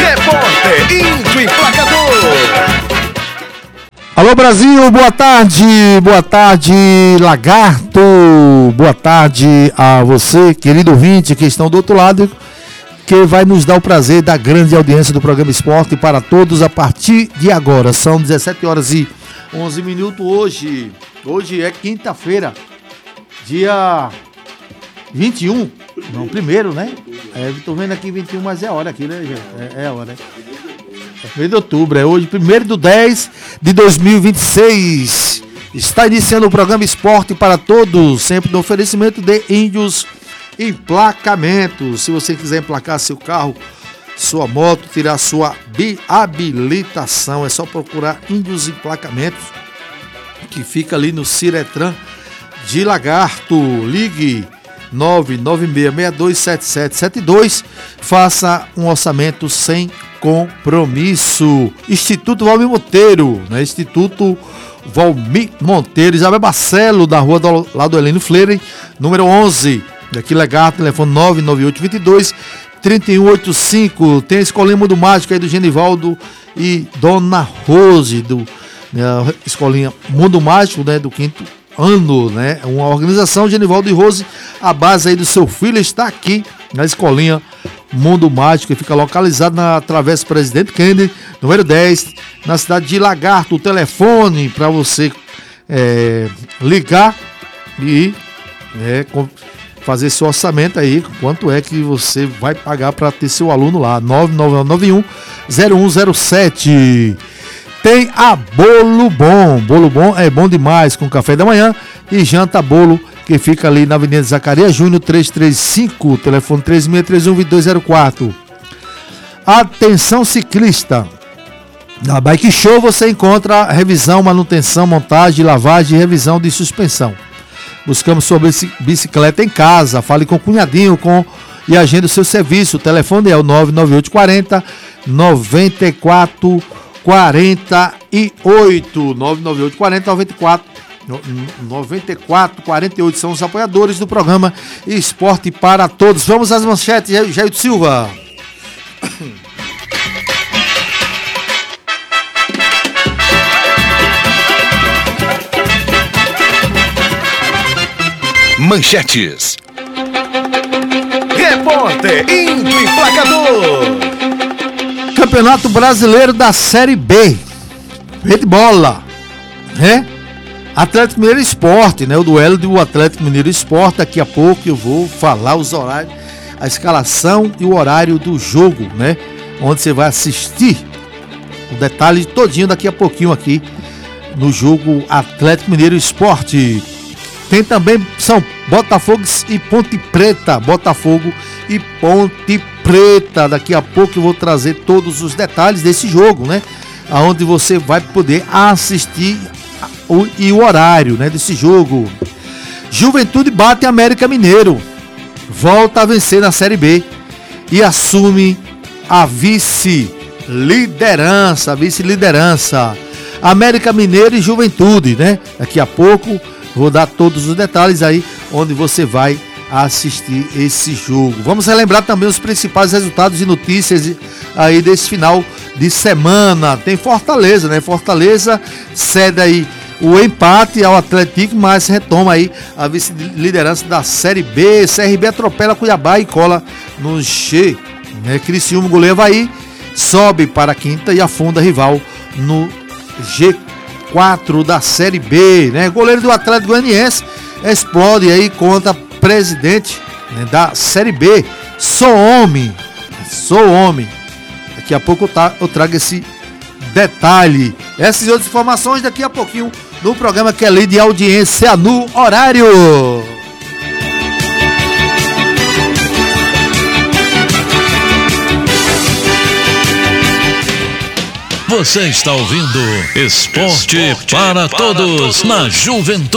Repórter Índio Emplacador. Alô Brasil, boa tarde Lagarto, boa tarde a você, querido ouvinte que estão do outro lado, que vai nos dar o prazer da grande audiência do programa Esporte para Todos a partir de agora. São 17 horas e 11 minutos hoje é quinta-feira, dia 21, não, primeiro, né? Estou vendo aqui 21, mas é a hora aqui, né, gente? É a hora, né? É 1 de outubro, é hoje, 1º/10 de 2026. Está iniciando o programa Esporte para Todos, sempre no oferecimento de Índios Emplacamentos. Se você quiser emplacar seu carro, sua moto, tirar sua habilitação, é só procurar Índios Emplacamentos, que fica ali no Ciretran de Lagarto. Ligue 996627772, faça um orçamento sem compromisso. Instituto Valmir Monteiro, né? Instituto Valmir Monteiro, Isabel Barcelo, da rua lá do Heleno Freire, número 11, daqui Lagarto, telefone 99822-3185. Tem a Escolinha Mundo Mágico aí do Genivaldo e Dona Rose, Escolinha Mundo Mágico, né, do 5º ano, né? Uma organização de Genivaldo e Rose. A base aí do seu filho está aqui na Escolinha Mundo Mágico, que fica localizado na Travessa Presidente Kennedy, número 10, na cidade de Lagarto. O telefone para você ligar e fazer seu orçamento aí, quanto é que você vai pagar para ter seu aluno lá, 99991-0107. Tem a Bolo Bom. Bolo Bom é bom demais, com café da manhã e janta bolo, que fica ali na Avenida Zacarias Júnior, 335, telefone 3631-2204. Atenção ciclista. Na Bike Show você encontra revisão, manutenção, montagem, lavagem e revisão de suspensão. Buscamos sua bicicleta em casa. Fale com o cunhadinho e agende o seu serviço. O telefone é o 99840 9448, 99840-9448, são os apoiadores do programa Esporte para Todos. Vamos às manchetes, Jair Silva. Manchetes. Repórter Índio Emplacador. Campeonato Brasileiro da Série B, de bola, né? Atlético Mineiro Esporte, né? O duelo do Atlético Mineiro Esporte. Daqui a pouco eu vou falar os horários, a escalação e o horário do jogo, né? Onde você vai assistir o detalhe todinho daqui a pouquinho aqui no jogo Atlético Mineiro Esporte. Tem também São Botafogo e Ponte Preta, Botafogo e Ponte Preta. Daqui a pouco eu vou trazer todos os detalhes desse jogo, né? Aonde você vai poder assistir e o horário, né, desse jogo. Juventude bate América Mineiro, volta a vencer na Série B e assume a vice-liderança. América Mineiro e Juventude, né? Daqui a pouco vou dar todos os detalhes aí onde você vai assistir esse jogo. Vamos relembrar também os principais resultados e notícias aí desse final de semana. Tem Fortaleza, né? Fortaleza cede aí o empate ao Atlético, mas retoma aí a vice-liderança da Série B. CRB atropela Cuiabá e cola no G, né? Criciúma goleia Avaí, sobe para a quinta e afunda rival no G4 da Série B, né? Goleiro do Atlético Goianiense explode aí contra presidente, né, da Série B. Sou homem. Daqui a pouco eu trago esse detalhe. Essas e outras informações daqui a pouquinho no programa que é lei de audiência no horário. Você está ouvindo Esporte para Todos na Juventude.